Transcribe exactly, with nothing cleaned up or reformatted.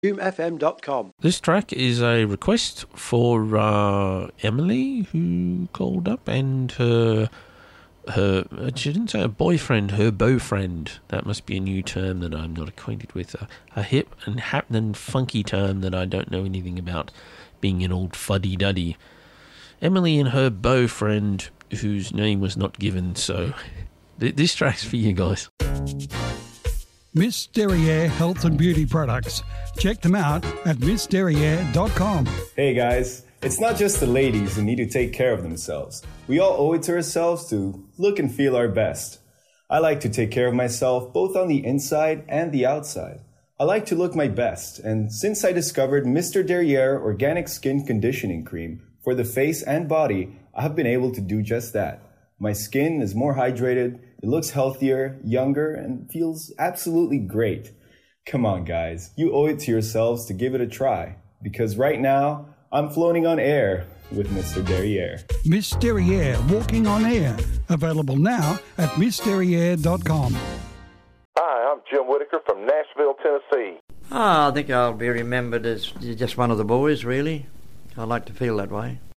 boom f m dot com. This track is a request for uh, Emily, who called up, and her, her, she didn't say her boyfriend, her beaufriend. That must be a new term that I'm not acquainted with. A, a hip and happening funky term that I don't know anything about, being an old fuddy-duddy. Emily and her beaufriend, whose name was not given, so th- this track's for you guys. Miss Derriere Health and Beauty Products. Check them out at miss derriere dot com. Hey guys, it's not just the ladies who need to take care of themselves. We all owe it to ourselves to look and feel our best. I like to take care of myself both on the inside and the outside. I like to look my best, and since I discovered Mister Derriere Organic Skin Conditioning Cream for the face and body, I have been able to do just that. My skin is more hydrated, it looks healthier, younger, and feels absolutely great. Come on, guys. You owe it to yourselves to give it a try. Because right now, I'm floating on air with Mister Derriere. Miss Derriere Walking on Air. Available now at miss derriere dot com. Hi, I'm Jim Whitaker from Nashville, Tennessee. Oh, I think I'll be remembered as just one of the boys, really. I like to feel that way.